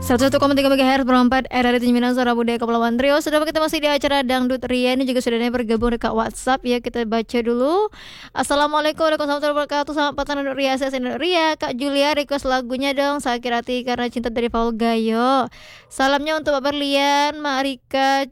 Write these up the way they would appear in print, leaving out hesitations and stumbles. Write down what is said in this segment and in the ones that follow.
101,3 MHz berempat RRI Tanjung Pinang Suara Budaya Kepulauan Riau. Sudah kita masih di acara Dangdut Ria. Ini juga sudah ada yang bergabung dekat WhatsApp ya. Kita baca dulu. Assalamualaikum warahmatullahi wabarakatuh. Selamat petang Dangdut Ria. Saya Dangdut Ria. Kak Julia request lagunya dong. Sakit hati karena cinta dari Paul Gayo. Salamnya untuk Pak Berlian, Mak Rika,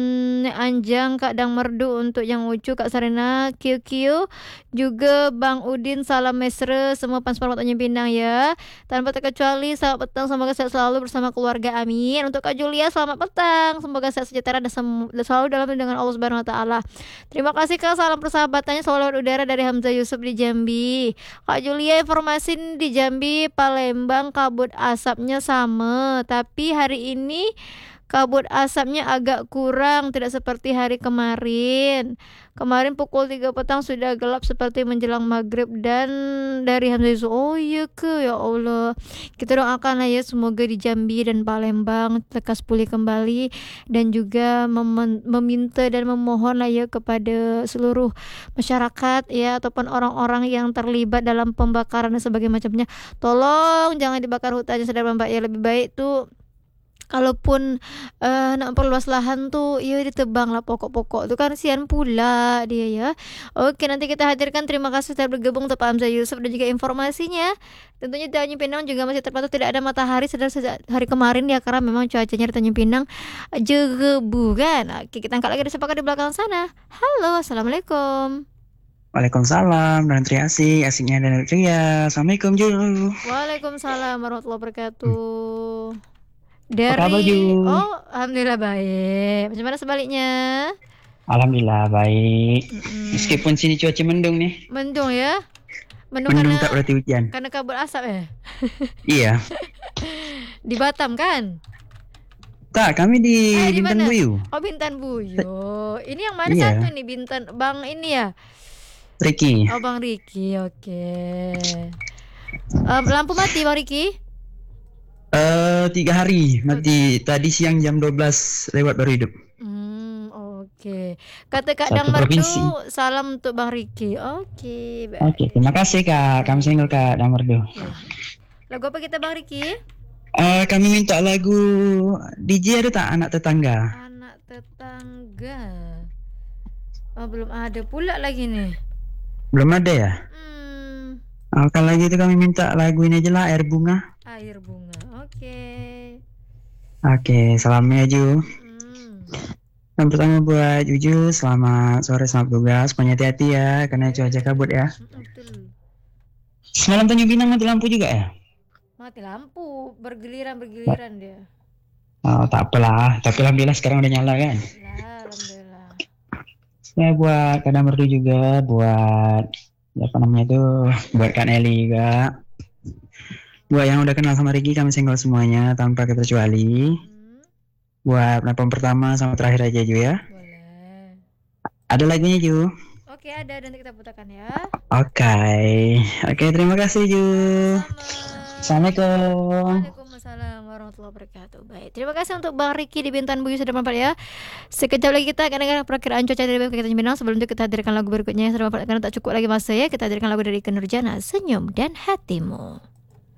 Anjang, Kak Dang Merdu, untuk yang Ucu, Kak Sarina, QQ, juga Bang Udin, salam mesra semua Pansper Tanjung Pinang ya. Tanpa terkecuali selamat petang, semoga sehat selalu bersama keluarga, amin. Untuk Kak Julia selamat petang, semoga sehat sejahtera dan selalu dalam lindungan Allah Subhanahu wa taala. Terima kasih Kak, salam persahabatannya selalu lewat udara dari Hamzah Yusuf di Jambi. Kak Julia, informasi di Jambi, Palembang kabut asapnya sama, tapi hari ini kabut asapnya agak kurang, tidak seperti hari kemarin. Kemarin pukul 3 petang sudah gelap seperti menjelang maghrib. Dan dari Hamzah Yusuf, oh iya ke, ya Allah. Kita doakan lah ya, semoga di Jambi dan Palembang lekas pulih kembali. Dan juga meminta dan memohon lah ya kepada seluruh masyarakat ya, ataupun orang-orang yang terlibat dalam pembakaran dan sebagainya macamnya. Tolong jangan dibakar hutannya, saudara Mbak ya. Lebih baik tuh kalaupun nak perluas lahan tuh, ya ditebang lah pokok-pokok tuh kan, kasihan pula dia ya. Oke, nanti kita hadirkan. Terima kasih sudah bergabung untuk Pak Hamzah Yusuf dan juga informasinya. Tentunya Tanjung Pinang juga masih terpantau tidak ada matahari sejak hari kemarin ya, karena memang cuacanya di Tanjung Pinang jegebu kan. Oke, kita angkat lagi, disepakati di belakang sana. Halo, assalamualaikum. Waalaikumsalam, dan Triasi, asiknya dan Ria. Assalamualaikum Ju. Waalaikumsalam warahmatullahi wabarakatuh. Apa kabar, Dari Ju? alhamdulillah baik. Macam mana sebaliknya? Alhamdulillah baik. Mm-mm. Meskipun sini cuaca mendung nih. Mendung ya? Mendung Mendung tak karena berarti hujan. kabut asap ya? Iya. Di Batam kan? Tak, kami di Di Bintan mana? Buyu. Oh, Bintan Buyo. Ini yang mana Iya. satu nih, Bintan Bang ini ya? Ricky. Oh, Bang Riki. Oke. Lampu mati Bang Riki? 3 hari mati. Tadi siang jam 12 lewat baru hidup. Oke. Kata Kak Dang Satu Merdu, provinsi. salam untuk Bang Riki. Oke, baik. Oke, terima kasih Kak. Kami single Kak Dang Merdu. Lagu apa kita Bang Riki? Kami minta lagu DJ ada tak, Anak Tetangga? Anak Tetangga. Oh, belum ada pula lagi nih. Belum ada ya? Kalau gitu kami minta lagu ini aja lah, Air Bunga. Air Bunga. Oke, salamnya Ju. Yang pertama buat Juju, selamat sore, selamat tugas. Pokoknya hati-hati ya, karena cuaca kabut ya. Betul. Semalam Tanjung Pinang mati lampu juga ya? Mati lampu, bergiliran dia. Oh, tak apalah, tapi alhamdulillah sekarang udah nyala kan. Alhamdulillah. Ya buat Kadang Merdu juga, buat apa namanya tuh, buat Kak Nelly juga. Buat yang udah kenal sama Riki, kami single semuanya tanpa keterkecuali. Buat penonton pertama sama terakhir aja Ju ya. Boleh. Ada lagunya Ju. Oke, ada, nanti kita putarkan ya. Oke, terima kasih Ju. Assalamualaikum. Waalaikumsalam warahmatullahi wabarakatuh. Baik, terima kasih untuk Bang Riki di Bintan Buyu sudah mampir ya. Sekejap lagi kita akan dengar perakiraan cuaca dari BMKG Tanjung Pinang. Sebelum itu kita hadirkan lagu berikutnya. Sudah mampir karena tak cukup lagi masa ya. Kita hadirkan lagu dari Iken Nurjana, Senyum dan Hatimu.